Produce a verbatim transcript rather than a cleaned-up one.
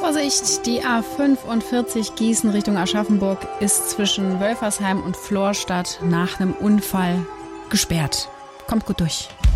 Vorsicht, die A fünfundvierzig Gießen Richtung Aschaffenburg ist zwischen Wölfersheim und Florstadt nach einem Unfall gesperrt. Kommt gut durch.